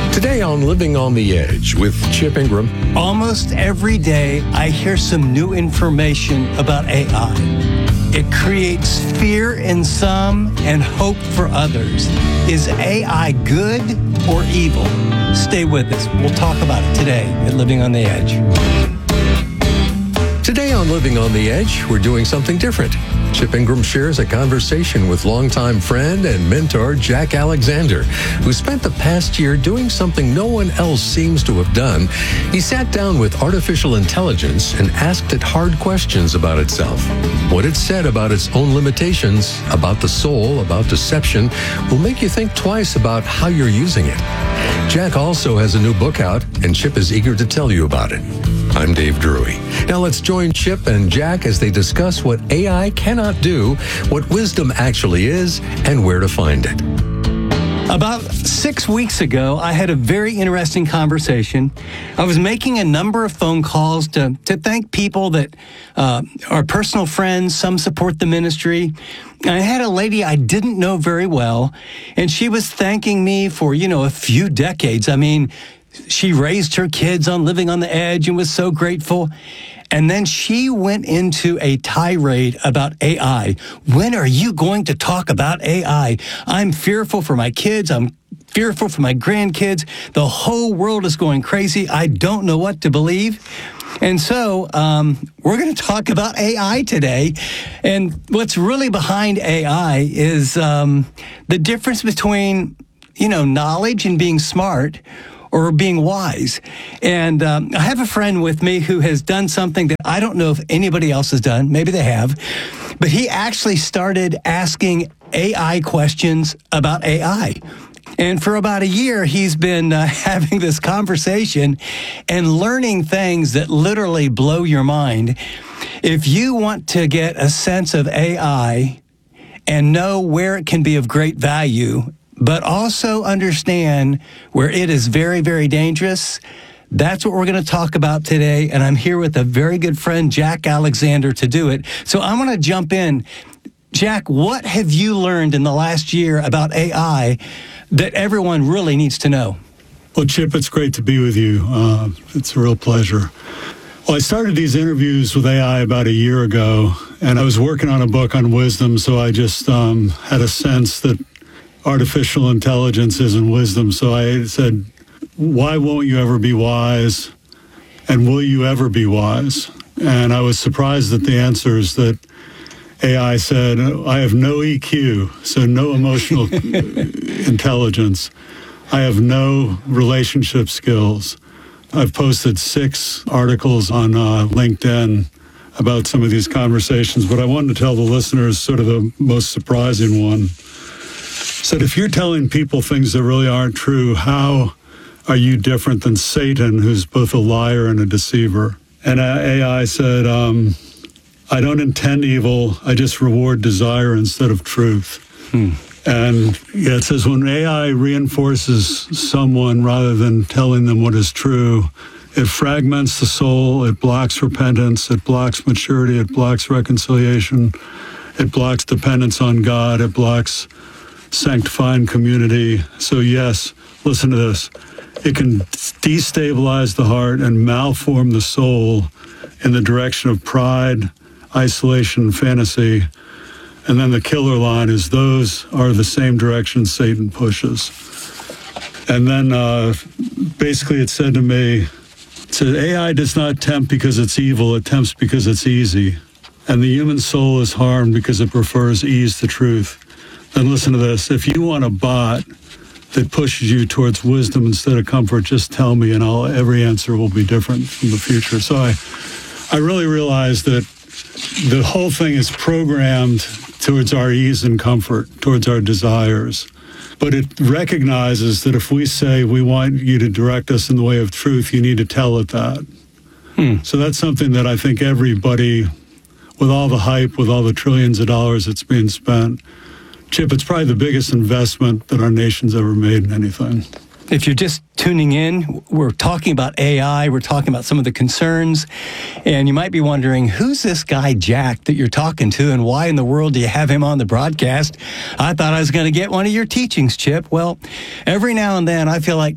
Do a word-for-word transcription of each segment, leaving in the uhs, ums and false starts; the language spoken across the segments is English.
Today on Living on the Edge with Chip Ingram. Almost every day, I hear some new information about A I. It creates fear in some and hope for others. Is A I good or evil? Stay with us. We'll talk about it today at Living on the Edge. Today on Living on the Edge, we're doing something different. Chip Ingram shares a conversation with longtime friend and mentor Jack Alexander, who spent the past year doing something no one else seems to have done. He sat down with artificial intelligence and asked it hard questions about itself. What it said about its own limitations, about the soul, about deception, will make you think twice about how you're using it. Jack also has a new book out, and Chip is eager to tell you about it. I'm Dave Drury. Now let's join Chip and Jack as they discuss what A I cannot do, what wisdom actually is, and where to find it. About six weeks ago, I had a very interesting conversation. I was making a number of phone calls to, to thank people that uh, are personal friends, some support the ministry. I had a lady I didn't know very well, and she was thanking me for, you know, a few decades. I mean, she raised her kids on Living on the Edge and was so grateful. And then she went into a tirade about A I. When are you going to talk about A I? I'm fearful for my kids. I'm fearful for my grandkids. The whole world is going crazy. I don't know what to believe. And so um, we're going to talk about A I today. And what's really behind A I is um, the difference between, you know, knowledge and being smart, or being wise. And um, I have a friend with me who has done something that I don't know if anybody else has done. Maybe they have. But he actually started asking A I questions about A I. And for about a year, he's been uh, having this conversation and learning things that literally blow your mind. If you want to get a sense of A I and know where it can be of great value, but also understand where it is very, very dangerous, that's what we're going to talk about today. And I'm here with a very good friend, Jack Alexander, to do it. So I'm going to jump in. Jack, what have you learned in the last year about A I that everyone really needs to know? Well, Chip, it's great to be with you. Uh, it's a real pleasure. Well, I started these interviews with A I about a year ago, and I was working on a book on wisdom, so I just um, had a sense that artificial intelligence isn't wisdom. So I said, why won't you ever be wise? And will you ever be wise? And I was surprised at the answers that A I said. I have no E Q, so no emotional intelligence. I have no relationship skills. I've posted six articles on uh, LinkedIn about some of these conversations, but I wanted to tell the listeners sort of the most surprising one. Said, if you're telling people things that really aren't true, how are you different than Satan, who's both a liar and a deceiver? And A I said, um, I don't intend evil. I just reward desire instead of truth. Hmm. And yeah, it says, when A I reinforces someone rather than telling them what is true, it fragments the soul, it blocks repentance, it blocks maturity, it blocks reconciliation, it blocks dependence on God, it blocks sanctifying community. So yes, listen to this. It can destabilize the heart and malform the soul in the direction of pride, isolation, and fantasy. And then the killer line is, those are the same direction Satan pushes. And then uh, basically it said to me, it said, A I does not tempt because it's evil, it tempts because it's easy. And the human soul is harmed because it prefers ease to truth. Then listen to this. If you want a bot that pushes you towards wisdom instead of comfort, just tell me, and I'll, every answer will be different from the future. So I, I really realized that the whole thing is programmed towards our ease and comfort, towards our desires. But it recognizes that if we say we want you to direct us in the way of truth, you need to tell it that. Hmm. So that's something that I think everybody, with all the hype, with all the trillions of dollars that's being spent, Chip, it's probably the biggest investment that our nation's ever made in anything. If you're just tuning in, we're talking about A I, we're talking about some of the concerns, and you might be wondering, who's this guy Jack that you're talking to, and why in the world do you have him on the broadcast? I thought I was going to get one of your teachings, Chip. Well, every now and then I feel like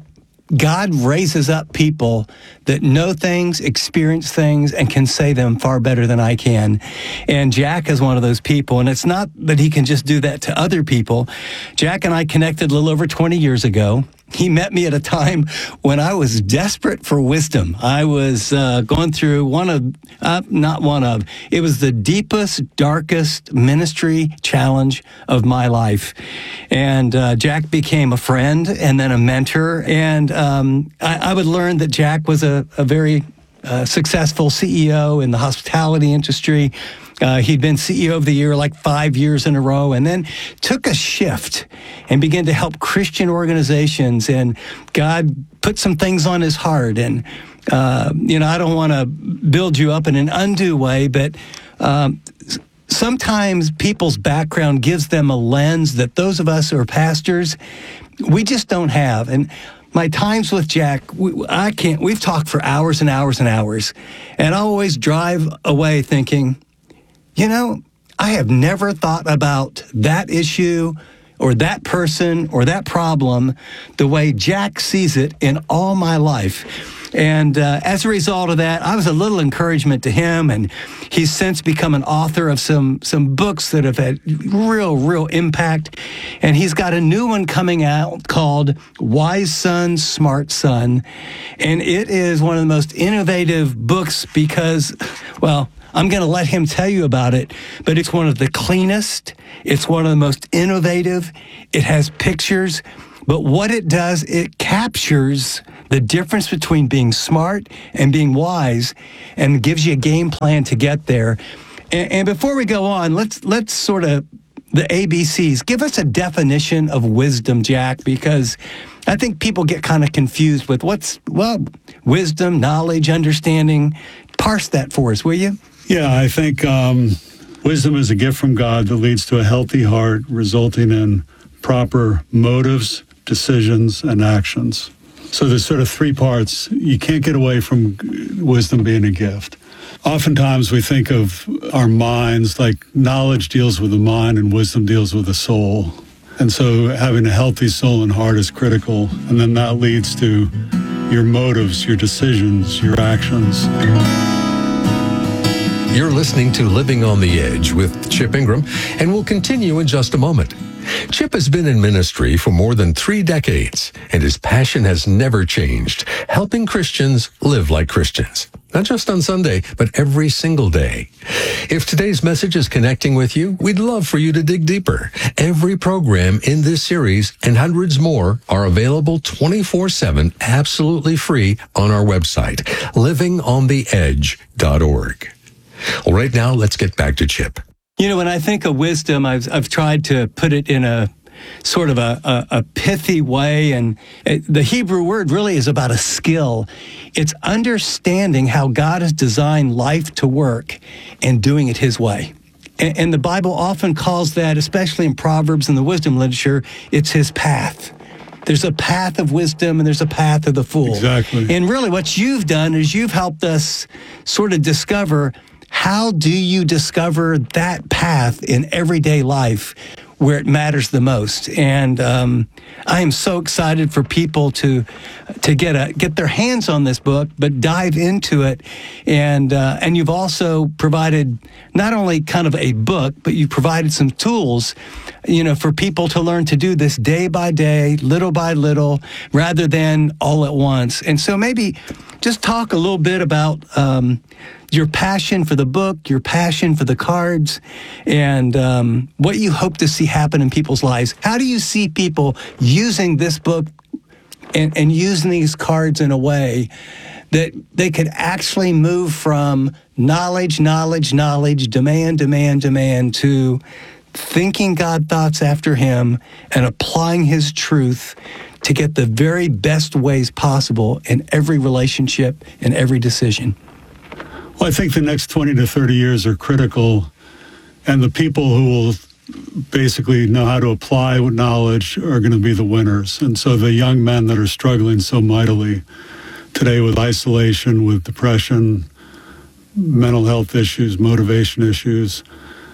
God raises up people that know things, experience things, and can say them far better than I can. And Jack is one of those people. And it's not that he can just do that to other people. Jack and I connected a little over twenty years ago. He met me at a time when I was desperate for wisdom. I was uh, going through one of, uh, not one of, it was the deepest, darkest ministry challenge of my life. And uh, Jack became a friend and then a mentor. And um, I, I would learn that Jack was a, a very uh, successful C E O in the hospitality industry. Uh, he'd been C E O of the year like five years in a row, and then took a shift and began to help Christian organizations. And God put some things on his heart. And, uh, you know, I don't want to build you up in an undue way, but um, sometimes people's background gives them a lens that those of us who are pastors, we just don't have. And my times with Jack, we, I can't, we've talked for hours and hours and hours, and I always drive away thinking, you know, I have never thought about that issue or that person or that problem the way Jack sees it in all my life. And uh, as a result of that, I was a little encouragement to him, and he's since become an author of some some books that have had real, real impact. And he's got a new one coming out called Wise Son, Smart Son. And it is one of the most innovative books because, well, I'm going to let him tell you about it, but it's one of the cleanest. It's one of the most innovative. It has pictures, but what it does, it captures the difference between being smart and being wise and gives you a game plan to get there. And, and before we go on, let's let's sort of, the A B Cs, give us a definition of wisdom, Jack, because I think people get kind of confused with what's, well, wisdom, knowledge, understanding. Parse that for us, will you? Yeah, I think um, wisdom is a gift from God that leads to a healthy heart, resulting in proper motives, decisions, and actions. So there's sort of three parts. You can't get away from wisdom being a gift. Oftentimes we think of our minds like knowledge deals with the mind and wisdom deals with the soul. And so having a healthy soul and heart is critical. And then that leads to your motives, your decisions, your actions. You're listening to Living on the Edge with Chip Ingram, and we'll continue in just a moment. Chip has been in ministry for more than three decades, and his passion has never changed, helping Christians live like Christians. Not just on Sunday, but every single day. If today's message is connecting with you, we'd love for you to dig deeper. Every program in this series and hundreds more are available twenty-four seven, absolutely free on our website, living on the edge dot org. Well, right now, let's get back to Chip. You know, when I think of wisdom, I've I've tried to put it in a sort of a, a, a pithy way, and it, the Hebrew word really is about a skill. It's understanding how God has designed life to work and doing it His way. And, and the Bible often calls that, especially in Proverbs and the wisdom literature, it's His path. There's a path of wisdom and there's a path of the fool. Exactly. And really what you've done is you've helped us sort of discover, how do you discover that path in everyday life where it matters the most? And um, I am so excited for people to to get a get their hands on this book, but dive into it. And uh, and you've also provided not only kind of a book, but you've provided some tools, you know, for people to learn to do this day by day, little by little, rather than all at once. And so maybe just talk a little bit about um, your passion for the book, your passion for the cards, and um, what you hope to see happen in people's lives. How do you see people using this book and, and using these cards in a way that they could actually move from knowledge, knowledge, knowledge, demand, demand, demand, to thinking God thoughts after Him and applying His truth to get the very best ways possible in every relationship and every decision? Well, I think the next twenty to thirty years are critical, and the people who will basically know how to apply knowledge are going to be the winners. And so the young men that are struggling so mightily today with isolation, with depression, mental health issues, motivation issues.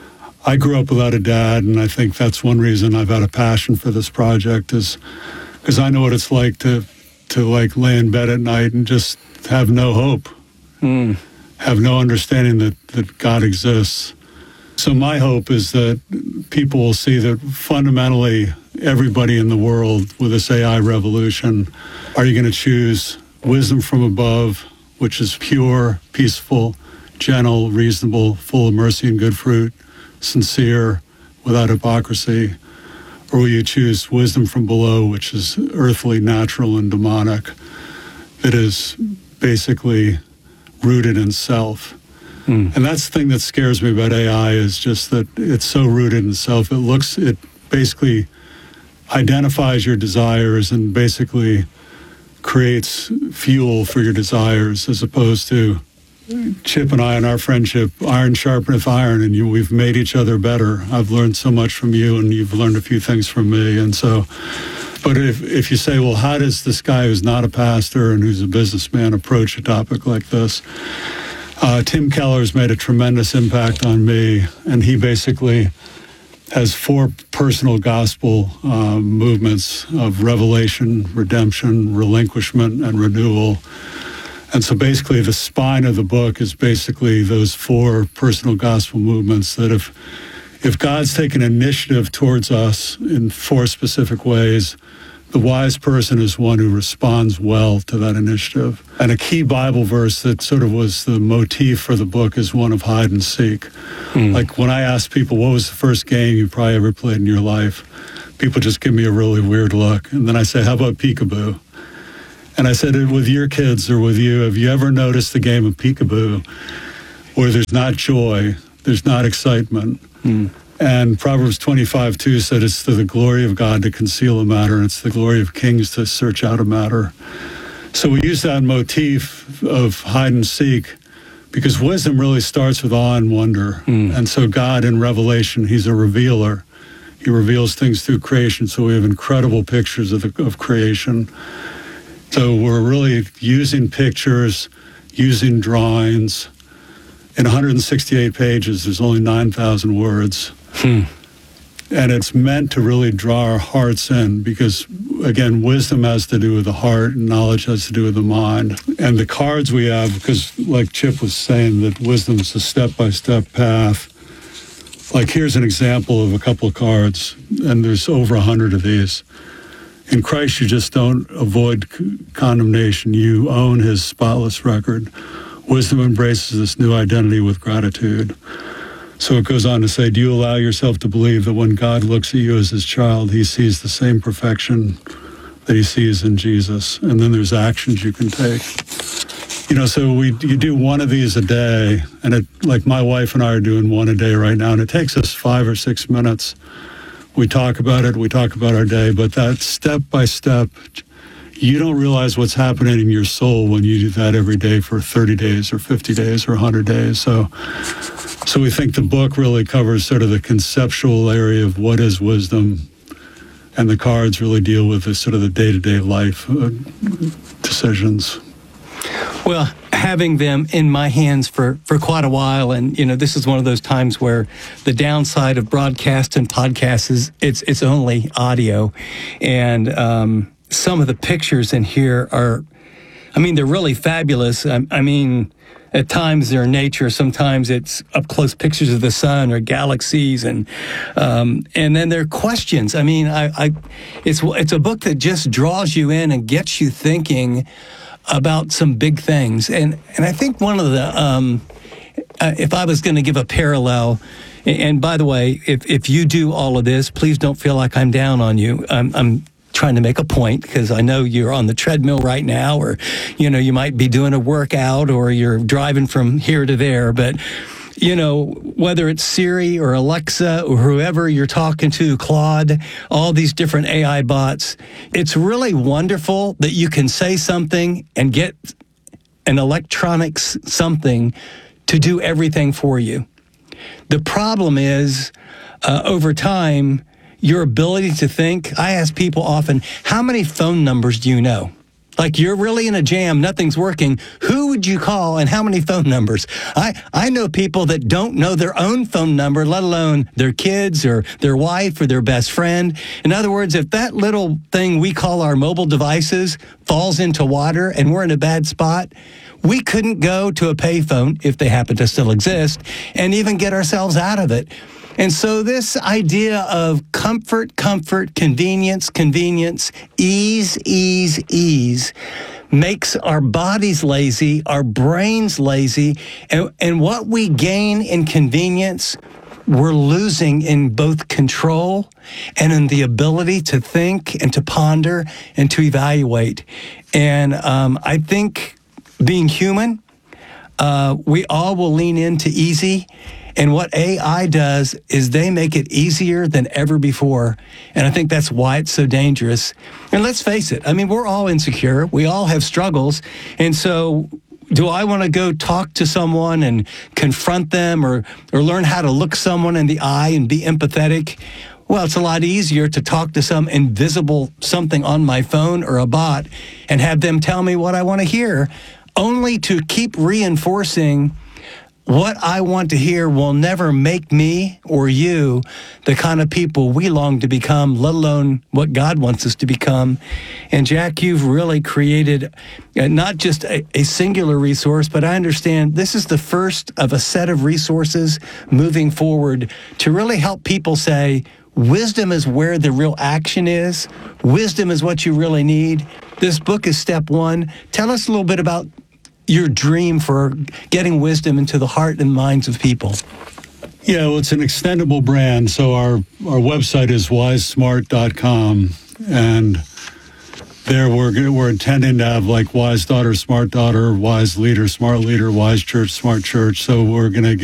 I grew up without a dad, and I think that's one reason I've had a passion for this project, is because I know what it's like to to like lay in bed at night and just have no hope, mm. have no understanding that, that God exists. So my hope is that people will see that fundamentally everybody in the world with this A I revolution, are you going to choose wisdom from above, which is pure, peaceful, gentle, reasonable, full of mercy and good fruit, sincere, without hypocrisy, or will you choose wisdom from below, which is earthly, natural, and demonic, that is basically rooted in self? Mm. And that's the thing that scares me about A I, is just that it's so rooted in self. It looks, it basically identifies your desires and basically creates fuel for your desires, as opposed to Chip and I in our friendship, iron sharpeneth iron, and you, we've made each other better. I've learned so much from you, and you've learned a few things from me. And so, but if, if you say, well, how does this guy who's not a pastor and who's a businessman approach a topic like this? Uh, Tim Keller's made a tremendous impact on me, and he basically has four personal gospel uh, movements of revelation, redemption, relinquishment, and renewal. And so basically the spine of the book is basically those four personal gospel movements, that if if God's taken initiative towards us in four specific ways, the wise person is one who responds well to that initiative. And a key Bible verse that sort of was the motif for the book is one of hide and seek. Mm. Like when I ask people, what was the first game you probably ever played in your life? People just give me a really weird look. And then I say, how about peekaboo? And I said, with your kids or with you, have you ever noticed the game of peekaboo where there's not joy, there's not excitement? Mm. And Proverbs twenty-five two said it's to the glory of God to conceal a matter, and it's the glory of kings to search out a matter. So we use that motif of hide and seek because wisdom really starts with awe and wonder. Mm. And so God in Revelation, he's a revealer. He reveals things through creation, so we have incredible pictures of, the, of creation. So we're really using pictures, using drawings. In one hundred sixty-eight pages, there's only nine thousand words. Hmm. And it's meant to really draw our hearts in because, again, wisdom has to do with the heart and knowledge has to do with the mind. And the cards we have, because like Chip was saying, that wisdom's a step-by-step path. Like here's an example of a couple of cards, and there's over a hundred of these. In Christ, you just don't avoid c- condemnation. You own his spotless record. Wisdom embraces this new identity with gratitude. So it goes on to say, do you allow yourself to believe that when God looks at you as his child, he sees the same perfection that he sees in Jesus? And then there's actions you can take. You know, so we you do one of these a day, and it, like my wife and I are doing one a day right now, and it takes us five or six minutes. We talk about it, we talk about our day, but that step by step, you don't realize what's happening in your soul when you do that every day for thirty days or fifty days or one hundred days. So so we think the book really covers sort of the conceptual area of what is wisdom, and the cards really deal with the sort of the day-to-day life uh, decisions. Well, having them in my hands for, for quite a while, and you know, this is one of those times where the downside of broadcast and podcasts is it's it's only audio, and um, some of the pictures in here are, I mean, they're really fabulous. I, I mean, at times they're nature, sometimes it's up close pictures of the sun or galaxies, and um, and then there are questions. I mean, I, I it's it's a book that just draws you in and gets you thinking about some big things. And and I think one of the, um, uh, if I was going to give a parallel, and, and by the way, if, if you do all of this, please don't feel like I'm down on you. I'm, I'm trying to make a point because I know you're on the treadmill right now, or, you know, you might be doing a workout or you're driving from here to there. But, you know, whether it's Siri or Alexa or whoever you're talking to, Claude, all these different A I bots, it's really wonderful that you can say something and get an electronics something to do everything for you. The problem is, uh, over time, your ability to think, I ask people often, how many phone numbers do you know? like you're really in a jam, nothing's working, who would you call and how many phone numbers? I, I know people that don't know their own phone number, let alone their kids or their wife or their best friend. In other words, if that little thing we call our mobile devices falls into water and we're in a bad spot, we couldn't go to a payphone, if they happen to still exist, and even get ourselves out of it. And so this idea of comfort, comfort, convenience, convenience, ease, ease, ease makes our bodies lazy, our brains lazy, and, and what we gain in convenience, we're losing in both control and in the ability to think and to ponder and to evaluate. And um, I think being human, uh, we all will lean into easy. And what A I does is they make it easier than ever before. And I think that's why it's so dangerous. And let's face it, I mean, we're all insecure. We all have struggles. And so do I want to go talk to someone and confront them or, or learn how to look someone in the eye and be empathetic? Well, it's a lot easier to talk to some invisible something on my phone or a bot and have them tell me what I want to hear, only to keep reinforcing what I want to hear will never make me or you the kind of people we long to become, let alone what God wants us to become. And Jack, you've really created uh, not just a, a singular resource, but I understand this is the first of a set of resources moving forward to really help people say, wisdom is where the real action is. Wisdom is what you really need. This book is step one. Tell us a little bit about your dream for getting wisdom into the heart and minds of people. Yeah, well, it's an extendable brand. So our, our website is wise smart dot com. And there we're gonna, we're intending to have like Wise Daughter, Smart Daughter, Wise Leader, Smart Leader, Wise Church, Smart Church. So we're going to get